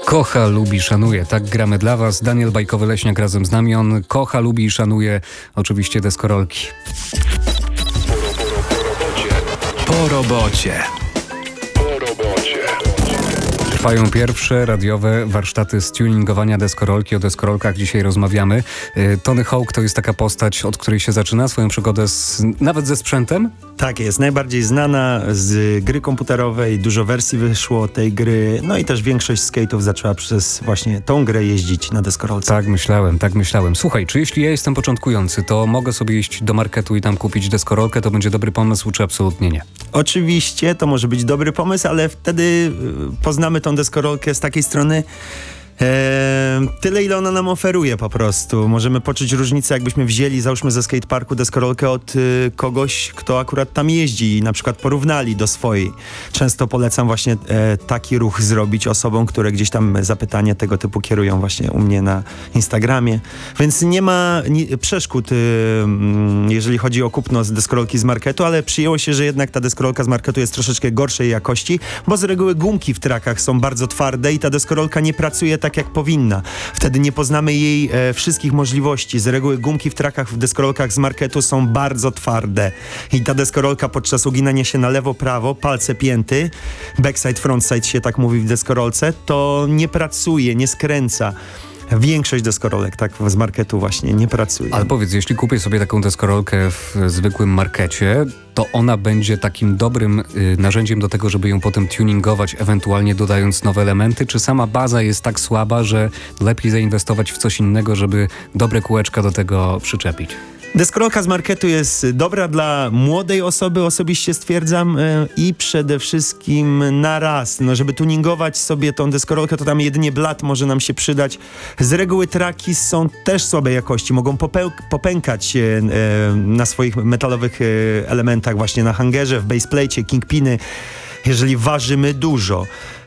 Kocha, lubi, szanuje. Tak gramy dla Was. Daniel Bajkowy-Leśniak razem z nami. On kocha, lubi i szanuje oczywiście deskorolki. Po robocie. Trwają pierwsze radiowe warsztaty z tuningowania deskorolki. O deskorolkach dzisiaj rozmawiamy. Tony Hawk to jest taka postać, od której się zaczyna swoją przygodę nawet ze sprzętem? Tak jest, najbardziej znana z gry komputerowej, dużo wersji wyszło tej gry, no i też większość skate'ów zaczęła przez właśnie tą grę jeździć na deskorolce. Tak myślałem. Słuchaj, czy jeśli ja jestem początkujący, to mogę sobie iść do marketu i tam kupić deskorolkę, to będzie dobry pomysł, czy absolutnie nie? Oczywiście to może być dobry pomysł, ale wtedy poznamy tą deskorolkę z takiej strony, tyle ile ona nam oferuje po prostu. Możemy poczuć różnicę, jakbyśmy wzięli, załóżmy ze skateparku deskorolkę od kogoś, kto akurat tam jeździ i na przykład porównali do swojej. Często polecam właśnie taki ruch zrobić osobom, które gdzieś tam zapytania tego typu kierują właśnie u mnie na Instagramie. Więc nie ma przeszkód, jeżeli chodzi o kupno z deskorolki z marketu, ale przyjęło się, że jednak ta deskorolka z marketu jest troszeczkę gorszej jakości, bo z reguły gumki w trakach są bardzo twarde i ta deskorolka nie pracuje tak jak powinna. Wtedy nie poznamy jej wszystkich możliwości. Z reguły gumki w trakach w deskorolkach z marketu są bardzo twarde i ta deskorolka podczas uginania się na lewo, prawo, palce pięty, backside, frontside się tak mówi w deskorolce, to nie pracuje, nie skręca. Większość deskorolek tak z marketu właśnie nie pracuje. Ale powiedz, jeśli kupię sobie taką deskorolkę w zwykłym markecie, to ona będzie takim dobrym narzędziem do tego, żeby ją potem tuningować, ewentualnie dodając nowe elementy, czy sama baza jest tak słaba, że lepiej zainwestować w coś innego, żeby dobre kółeczka do tego przyczepić? Deskorolka z marketu jest dobra dla młodej osoby, osobiście stwierdzam, i przede wszystkim na raz. No, żeby tuningować sobie tą deskorolkę, to tam jedynie blat może nam się przydać. Z reguły traki są też słabej jakości, mogą popękać na swoich metalowych elementach, właśnie na hangerze, w baseplate'cie, kingpiny, jeżeli ważymy dużo.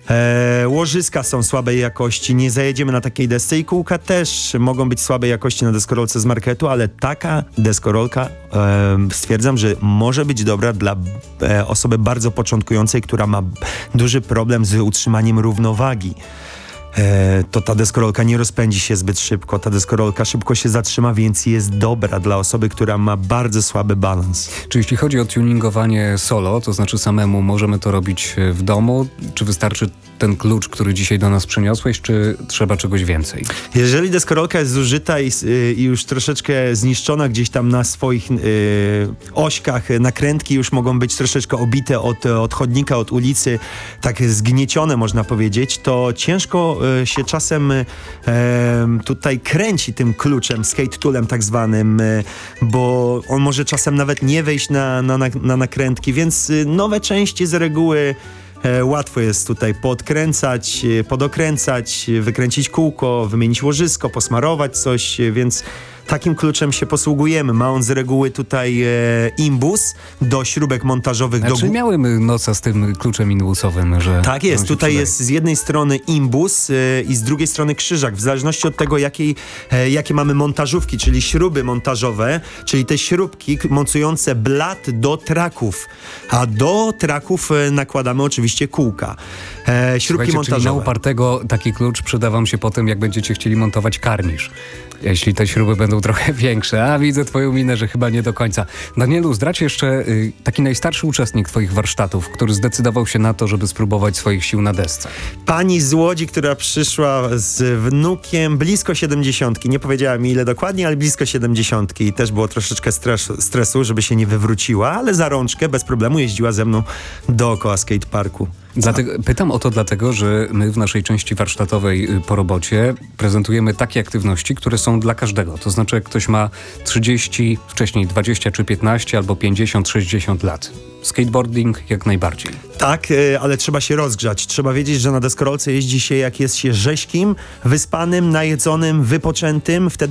Łożyska są słabej jakości, nie zajedziemy na takiej desce i kółka też mogą być słabej jakości na deskorolce z marketu, ale taka deskorolka stwierdzam, że może być dobra dla osoby bardzo początkującej, która ma duży problem z utrzymaniem równowagi. To ta deskorolka nie rozpędzi się zbyt szybko, ta deskorolka szybko się zatrzyma, więc jest dobra dla osoby, która ma bardzo słaby balans. Czy jeśli chodzi o tuningowanie solo, to znaczy samemu możemy to robić w domu, czy wystarczy ten klucz, który dzisiaj do nas przyniosłeś, czy trzeba czegoś więcej? Jeżeli deskorolka jest zużyta i już troszeczkę zniszczona gdzieś tam na swoich ośkach, nakrętki już mogą być troszeczkę obite od chodnika, od ulicy, tak zgniecione można powiedzieć, to ciężko się czasem tutaj kręci tym kluczem, skate toolem tak zwanym, bo on może czasem nawet nie wejść na nakrętki, więc nowe części z reguły łatwo jest tutaj podkręcać, podokręcać, wykręcić kółko, wymienić łożysko, posmarować coś, więc takim kluczem się posługujemy. Ma on z reguły tutaj imbus do śrubek montażowych. Znaczy miałem noca z tym kluczem imbusowym, że... Tak jest, tutaj jest z jednej strony imbus i z drugiej strony krzyżak, w zależności od tego jakie mamy montażówki, czyli śruby montażowe, czyli te śrubki mocujące blat do traków, a do traków nakładamy oczywiście kółka. Śrubki montażowe. Czyli na upartego taki klucz przyda wam się potem, jak będziecie chcieli montować karnisz. Jeśli te śruby będą trochę większe. A widzę twoją minę, że chyba nie do końca. Danielu, zdradź jeszcze taki najstarszy uczestnik twoich warsztatów, który zdecydował się na to, żeby spróbować swoich sił na desce. Pani z Łodzi, która przyszła z wnukiem blisko 70. Nie powiedziała mi ile dokładnie, ale blisko 70. I też było troszeczkę stresu, żeby się nie wywróciła, ale za rączkę bez problemu jeździła ze mną dookoła skateparku. Pytam o to dlatego, że my w naszej części warsztatowej po robocie prezentujemy takie aktywności, które są dla każdego. To znaczy, jak ktoś ma 30, wcześniej 20 czy 15 albo 50, 60 lat. Skateboarding jak najbardziej. Tak, ale trzeba się rozgrzać. Trzeba wiedzieć, że na deskorolce jeździ się jak jest się rześkim, wyspanym, najedzonym, wypoczętym. Wtedy